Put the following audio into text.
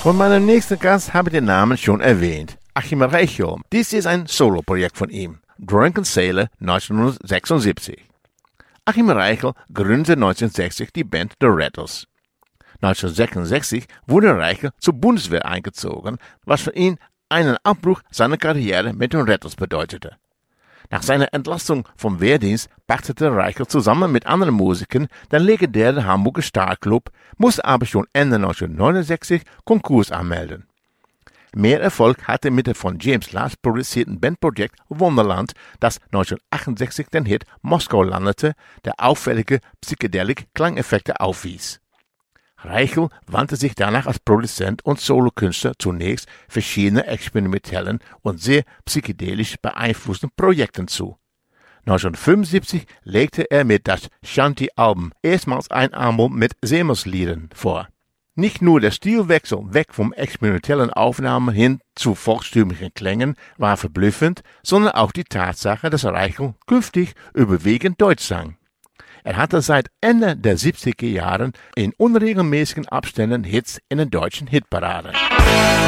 Von meinem nächsten Gast habe ich den Namen schon erwähnt. Achim Reichel. Dies ist ein Soloprojekt von ihm. Drunken Sailor 1976. Achim Reichel gründete 1960 die Band The Rattles. 1966 wurde Reichel zur Bundeswehr eingezogen, was für ihn einen Abbruch seiner Karriere mit den Rattles bedeutete. Nach seiner Entlassung vom Wehrdienst pachtete Reichel zusammen mit anderen Musikern den legendären Hamburger Starclub, musste aber schon Ende 1969 Konkurs anmelden. Mehr Erfolg hatte mit dem von James Last produzierten Bandprojekt Wonderland, das 1968 den Hit Moskau landete, der auffällige Psychedelic-Klangeffekte aufwies. Reichel wandte sich danach als Produzent und Solokünstler zunächst verschiedene experimentellen und sehr psychedelisch beeinflussten Projekten zu. 1975 legte er mit das Shanty-Album erstmals ein Album mit Seemannsliedern vor. Nicht nur der Stilwechsel weg vom experimentellen Aufnahmen hin zu volkstümlichen Klängen war verblüffend, sondern auch die Tatsache, dass Reichel künftig überwiegend Deutsch sang. Er hatte seit Ende der 70er Jahren in unregelmäßigen Abständen Hits in den deutschen Hitparaden.